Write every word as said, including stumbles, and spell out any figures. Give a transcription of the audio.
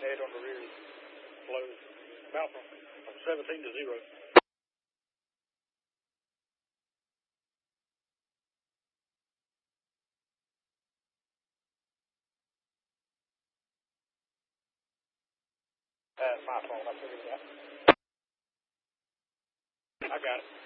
head on the rear flows about from, from seventeen to zero. That's my fault. I figured it out. I got it.